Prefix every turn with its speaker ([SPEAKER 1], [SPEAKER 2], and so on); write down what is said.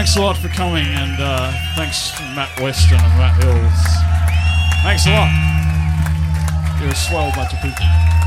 [SPEAKER 1] Thanks a lot for coming, and thanks to Matt Weston and Matt Hills. Thanks a lot. You're a swell bunch of people.